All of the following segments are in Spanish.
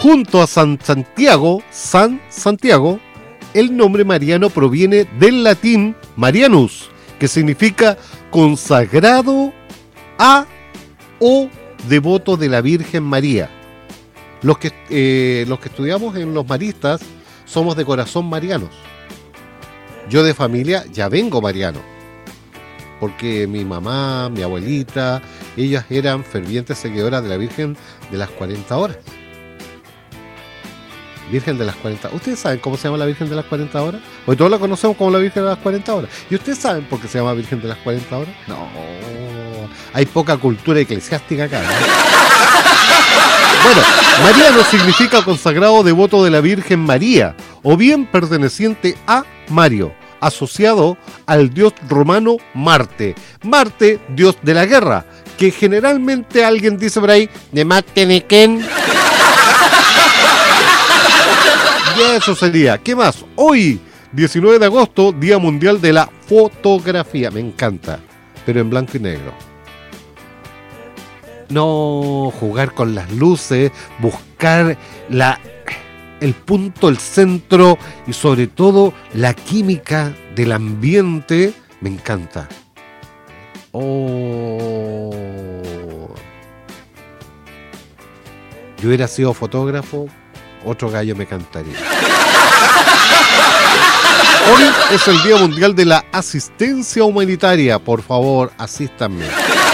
Junto a San Santiago, el nombre mariano proviene del latín Marianus, que significa consagrado a o devoto de la Virgen María. Los que estudiamos en los maristas somos de corazón marianos. Yo de familia ya vengo mariano, porque mi mamá, mi abuelita, ellas eran fervientes seguidoras de la Virgen de las 40 horas. Virgen de las 40. ¿Ustedes saben cómo se llama la Virgen de las 40 horas? Hoy todos la conocemos como la Virgen de las 40 horas. ¿Y ustedes saben por qué se llama Virgen de las 40 horas? No. Hay poca cultura eclesiástica acá, ¿no? Bueno, mariano significa consagrado devoto de la Virgen María, o bien perteneciente a Mario, asociado al dios romano Marte. Marte, dios de la guerra, que generalmente alguien dice por ahí, de Marte de Ken. Y eso sería. ¿Qué más? Hoy, 19 de agosto, Día Mundial de la Fotografía. Me encanta, pero en blanco y negro. No jugar con las luces, buscar el punto, el centro y sobre todo la química del ambiente. Me encanta. Oh. Yo hubiera sido fotógrafo, otro gallo me cantaría. Hoy es el Día Mundial de la Asistencia Humanitaria. Por favor, asístanme.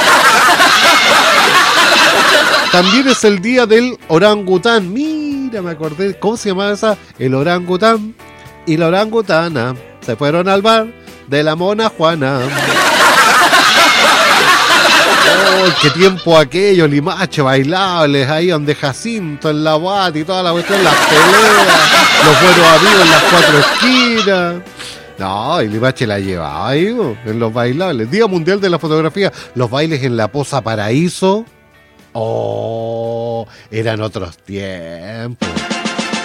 También es el día del orangután. Mira, me acordé. ¿Cómo se llamaba esa? El orangután y la orangutana se fueron al bar de la Mona Juana. ¡Oh, qué tiempo aquello! Limache bailables ahí donde Jacinto en la Boate y toda la cuestión, las peleas, los buenos amigos en las 4 esquinas. No, y Limache la llevaba ahí, en los bailables. Día Mundial de la Fotografía. Los bailes en la Poza Paraíso. Oh, eran otros tiempos.